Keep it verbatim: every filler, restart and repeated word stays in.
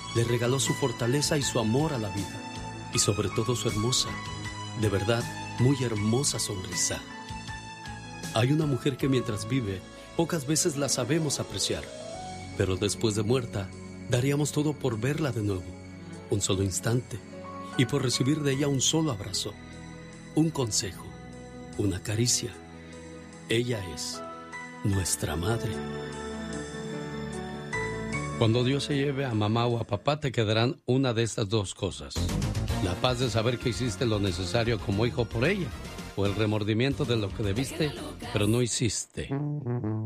le regaló su fortaleza y su amor a la vida. Y sobre todo su hermosa, de verdad, muy hermosa sonrisa. Hay una mujer que mientras vive, pocas veces la sabemos apreciar. Pero después de muerta, daríamos todo por verla de nuevo, un solo instante, y por recibir de ella un solo abrazo, un consejo, una caricia. Ella es nuestra madre. Cuando Dios se lleve a mamá o a papá, te quedarán una de estas dos cosas: la paz de saber que hiciste lo necesario como hijo por ella, o el remordimiento de lo que debiste, pero no hiciste.